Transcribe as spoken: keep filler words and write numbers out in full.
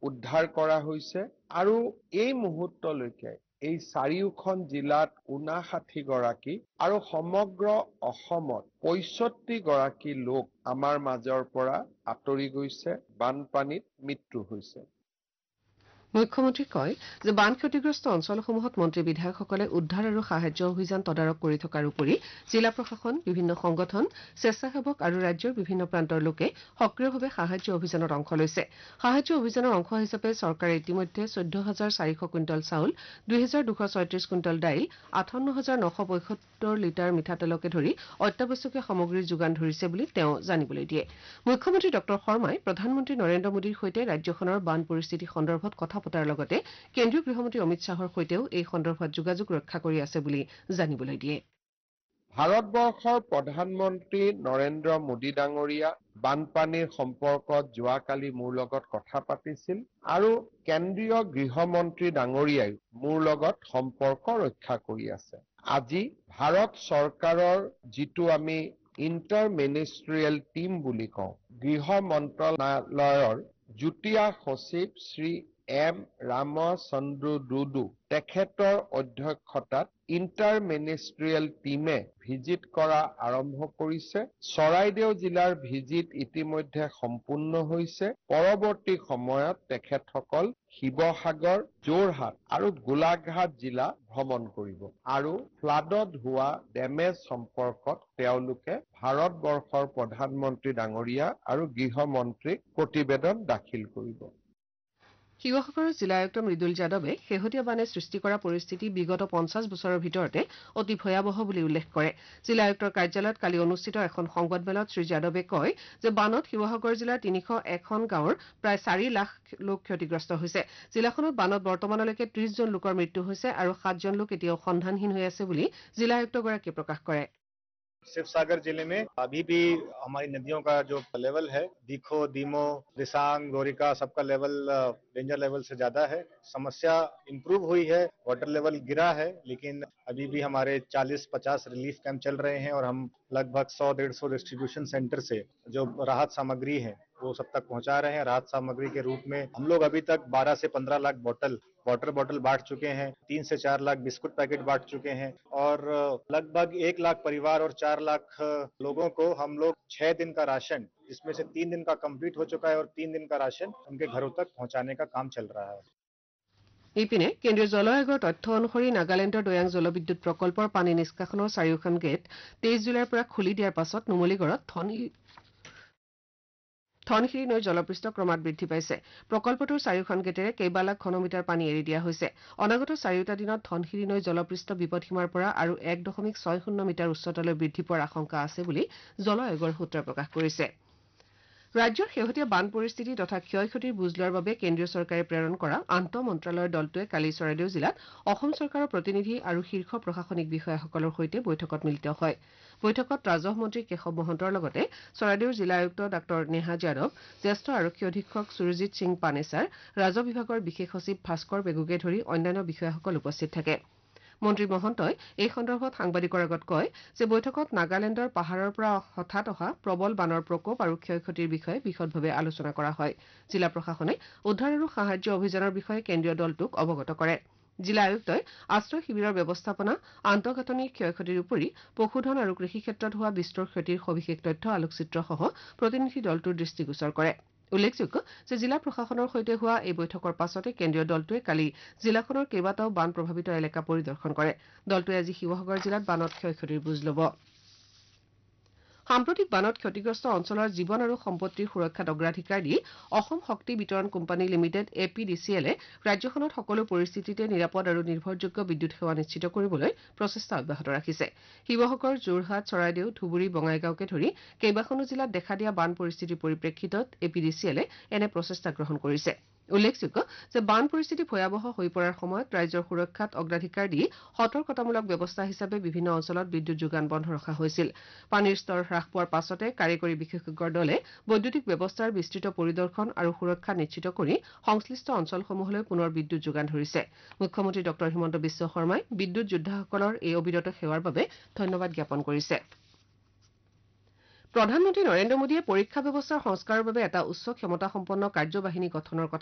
উদ্ধাৰ কৰা হৈছে আৰু এই মুহূৰ্তলৈকে এই চাৰিওখন জিলাত ঊনাষাঠি গৰাকী আৰু সমগ্ৰ অসমত পঁয়ষষ্ঠি গৰাকী লোক আমাৰ মাজৰ পৰা আঁতৰি গৈছে, বানপানীত মৃত্যু হৈছে। মুখ্যমন্ত্ৰী কয় যে বান ক্ষতিগ্ৰস্ত অঞ্চলসমূহত মন্ত্ৰী বিধায়কসকলে উদ্ধাৰ আৰু সাহায্য অভিযান তদাৰক কৰি থকাৰ উপৰি জিলা প্ৰশাসন, বিভিন্ন সংগঠন, স্বেচ্ছাসেৱক আৰু ৰাজ্যৰ বিভিন্ন প্ৰান্তৰ লোকে সক্ৰিয়ভাৱে সাহায্য অভিযানত অংশ লৈছে। সাহায্য অভিযানৰ অংশ হিচাপে চৰকাৰে ইতিমধ্যে চৈধ্য হাজাৰ চাৰিশ কুইণ্টল চাউল, দুই হাজাৰ দুশ ছয়ত্ৰিশ কুইণ্টল দাইল, আঠাৱন্ন হাজাৰ নশ পঁয়সত্তৰ লিটাৰ মিঠাতেলকে ধৰি অত্যাৱশ্যকীয় সামগ্ৰীৰ যোগান ধৰিছে বুলি তেওঁ জানিবলৈ দিয়ে। মুখ্যমন্ত্ৰী ডঃ শৰ্মাই প্ৰধানমন্ত্ৰী নৰেন্দ্ৰ মোদীৰ সৈতে ৰাজ্যখনৰ বান পৰিস্থিতি সন্দৰ্ভত কথা পতাৰ লগতে কেন্দ্ৰীয় গৃহমন্ত্ৰী অমিত শ্বাহৰ সৈতেও এই সন্দৰ্ভত যোগাযোগ ৰক্ষা কৰি আছে বুলি জানিবলৈ দিয়ে। ভাৰতবৰ্ষৰ প্ৰধানমন্ত্ৰী নৰেন্দ্ৰ মোদী ডাঙৰীয়া বানপানীৰ সম্পৰ্কত যোৱাকালি মোৰ লগত কথা পাতিছিল আৰু কেন্দ্ৰীয় গৃহমন্ত্ৰী ডাঙৰীয়াই মোৰ লগত সম্পৰ্ক ৰক্ষা কৰি আছে। আজি ভাৰত চৰকাৰৰ যিটো আমি ইণ্টাৰ মিনিষ্ট্ৰিয়েল টিম বুলি কওঁ, গৃহ মন্ত্ৰালয়ৰ যুটীয়া সচিব শ্ৰী এম ৰামচন্দ্ৰ ডুডু তেখেতৰ অধ্যক্ষতাত ইণ্টাৰ মিনিষ্ট্ৰিয়েল টিমে ভিজিট কৰা আৰম্ভ কৰিছে। চৰাইদেউ জিলাৰ ভিজিট ইতিমধ্যে সম্পূৰ্ণ হৈছে। পৰৱৰ্তী সময়ত তেখেতসকল শিৱসাগৰ, যোৰহাট আৰু গোলাঘাট জিলা ভ্ৰমণ কৰিব আৰু ফ্লাডত হোৱা ডেমেজ সম্পৰ্কত তেওঁলোকে ভাৰতবৰ্ষৰ প্ৰধানমন্ত্ৰী ডাঙৰীয়া আৰু গৃহমন্ত্ৰীক প্ৰতিবেদন দাখিল কৰিব। শিৱসাগৰৰ জিলা আয়ুক্ত মৃদুল যাদৱে শেহতীয়া বানে সৃষ্টি কৰা পৰিস্থিতি বিগত পঞ্চাছ বছৰৰ ভিতৰতে অতি ভয়াৱহ বুলি উল্লেখ কৰে। জিলা আয়ুক্তৰ কাৰ্যালয়ত কালি অনুষ্ঠিত এখন সংবাদমেলত শ্ৰীযাদৱে কয় যে বানত শিৱসাগৰ জিলাৰ তিনিশ এখন গাঁৱৰ প্ৰায় চাৰি লাখ লোক ক্ষতিগ্ৰস্ত হৈছে। জিলাখনত বানত বৰ্তমানলৈকে ত্ৰিশ জন লোকৰ মৃত্যু হৈছে আৰু সাতজন লোক এতিয়াও সন্ধানহীন হৈ আছে বুলি জিলা আয়ুক্তগৰাকীয়ে প্ৰকাশ কৰে। शिवसागर जिले में अभी भी हमारी नदियों का जो लेवल है, दीखो, दीमो, दिसांग, गोरिका, सबका लेवल डेंजर लेवल से ज्यादा है। समस्या इंप्रूव हुई है, वाटर लेवल गिरा है, लेकिन अभी भी हमारे चालीस पचास रिलीफ कैंप चल रहे हैं और हम लगभग सौ डेढ़ सौ डिस्ट्रीब्यूशन सेंटर से जो राहत सामग्री है वो सब तक पहुंचा रहे हैं। राहत सामग्री के रूप में हम लोग अभी तक बारह से पंद्रह लाख बोतल वाटर बॉटल बांट चुके हैं, तीन से चार लाख बिस्कुट पैकेट बांट चुके हैं और लगभग एक लाख परिवार और चार लाख लोगों को हम लोग छह दिन का राशन, जिसमें से तीन दिन का कंप्लीट हो चुका है और तीन दिन का राशन उनके घरों तक पहुंचाने का काम चल रहा है। ইপিনে কেন্দ্ৰীয় জল আয়োগৰ তথ্য অনুসৰি নাগালেণ্ডৰ দৈয়াং জলবিদ্যুৎ প্ৰকল্পৰ পানী নিষ্কাশনৰ চাৰিওখন গেট তেইছ জুলাইৰ পৰা খুলি দিয়াৰ পাছত নুমলীগড়ত ধনশিৰি নৈৰ জলপৃষ্ঠ ক্ৰমাৎ বৃদ্ধি পাইছে। প্ৰকল্পটোৰ চাৰিওখন গেটেৰে কেইবা লাখ ঘনমিটাৰ পানী এৰি দিয়া হৈছে। অনাগত চাৰিওটা দিনত ধনশিৰি নৈৰ জলপৃষ্ঠ বিপদসীমাৰ পৰা আৰু এক দশমিক ছয় শূন্য মিটাৰ উচ্চতালৈ বৃদ্ধি পোৱাৰ আশংকা আছে বুলি জল আয়োগৰ সূত্ৰই প্ৰকাশ কৰিছে। ৰাজ্যৰ শেহতীয়া বান পৰিস্থিতি তথা ক্ষয় ক্ষতিৰ বুজ লোৱাৰ বাবে কেন্দ্ৰীয় চৰকাৰে প্ৰেৰণ কৰা আন্তঃ মন্ত্ৰালয়ৰ দলটোৱে কালি চৰাইদেউ জিলাত অসম চৰকাৰৰ প্ৰতিনিধি আৰু শীৰ্ষ প্ৰশাসনিক বিষয়াসকলৰ সৈতে বৈঠকত মিলিত হয়। বৈঠকত ৰাজহ মন্ত্ৰী কেশৱ মহন্তৰ লগতে চৰাইদেউৰ জিলা আয়ুক্ত ডাঃ নেহা যাদৱ, জ্যেষ্ঠ আৰক্ষী অধীক্ষক সুৰজিৎ সিং পানেছাৰ, ৰাজহ বিভাগৰ বিশেষ সচিব ভাস্কৰ বেগুকে ধৰি অন্যান্য বিষয়াসকল উপস্থিত থাকে। মন্ত্ৰী মহন্তই এই সন্দৰ্ভত সাংবাদিকৰ আগত কয় যে বৈঠকত নাগালেণ্ডৰ পাহাৰৰ পৰা হঠাৎ অহা প্ৰবল বানৰ প্ৰকোপ আৰু ক্ষয় ক্ষতিৰ বিষয়ে বিশদভাৱে আলোচনা কৰা হয়। জিলা প্ৰশাসনে উদ্ধাৰ আৰু সাহায্য অভিযানৰ বিষয়ে কেন্দ্ৰীয় দলটোক অৱগত কৰে। জিলা আয়ুক্তই আশ্ৰয় শিবিৰৰ ব্যৱস্থাপনা, আন্তঃগাঁথনিৰ ক্ষয় ক্ষতিৰ উপৰি পশুধন আৰু কৃষি ক্ষেত্ৰত হোৱা বিস্তৰ ক্ষতিৰ সবিশেষ তথ্য আলোকচিত্ৰসহ প্ৰতিনিধি দলটোৰ দৃষ্টিগোচৰ কৰে। উল্লেখযোগ্য যে জিলা প্ৰশাসনৰ সৈতে হোৱা এই বৈঠকৰ পাছতে কেন্দ্ৰীয় দলটোৱে কালি জিলাখনৰ কেইবাটাও বান প্ৰভাৱিত এলেকা পৰিদৰ্শন কৰে। দলটোৱে আজি শিৱসাগৰ জিলাত বানত ক্ষয় ক্ষতিৰ বুজ ল'ব। সাম্প্ৰতিক বানত ক্ষতিগ্ৰস্ত অঞ্চলৰ জীৱন আৰু সম্পত্তিৰ সুৰক্ষাত অগ্ৰাধিকাৰ দি অসম শক্তি বিতৰণ company limited A P D C এলে ৰাজ্যখনত সকলো পৰিস্থিতিতে নিৰাপদ আৰু নিৰ্ভৰযোগ্য বিদ্যুৎ সেৱা নিশ্চিত কৰিবলৈ প্ৰচেষ্টা অব্যাহত ৰাখিছে। শিৱসাগৰ, যোৰহাট, চৰাইদেউ, ধুবুৰী, বঙাইগাঁওকে ধৰি কেইবাখনো জিলাত দেখা দিয়া বান পৰিস্থিতিৰ পৰিপ্ৰেক্ষিতত এ পি ডি চি এলে এনে প্ৰচেষ্টা গ্ৰহণ কৰিছে। উল্লেখযোগ্য যে বান পৰিস্থিতি ভয়াৱহ হৈ পৰাৰ সময়ত ৰাইজৰ সুৰক্ষাত অগ্ৰাধিকাৰ দি সতৰ্কতামূলক ব্যৱস্থা হিচাপে বিভিন্ন অঞ্চলত বিদ্যুৎ যোগান বন্ধ ৰখা হৈছিল। পানীৰ স্তৰ হ্ৰাস পোৱাৰ পাছতে কাৰিকৰী বিশেষজ্ঞৰ দলে বৈদ্যুতিক ব্যৱস্থাৰ বিস্তৃত পৰিদৰ্শন আৰু সুৰক্ষা নিশ্চিত কৰি সংশ্লিষ্ট অঞ্চলসমূহলৈ পুনৰ বিদ্যুৎ যোগান ধৰিছে। মুখ্যমন্ত্ৰী ডঃ হিমন্ত বিশ্ব শৰ্মাই বিদ্যুৎ যোদ্ধাসকলৰ এই অবিৰত সেৱাৰ বাবে ধন্যবাদ জ্ঞাপন কৰিছে। প্ৰধানমন্ত্ৰী নৰেন্দ্ৰ মোদীয়ে পৰীক্ষা ব্যৱস্থাৰ সংস্কাৰৰ বাবে এটা উচ্চ ক্ষমতাসম্পন্ন কাৰ্যবাহিনী গঠনৰ কথা